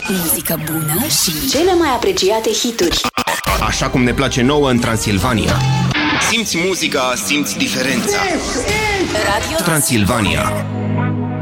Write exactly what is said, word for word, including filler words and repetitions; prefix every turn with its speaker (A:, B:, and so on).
A: Muzică bună și cele mai apreciate hituri.
B: Așa cum ne place nouă în Transilvania. Simți muzica, simți diferența.
A: Radio
B: Transilvania.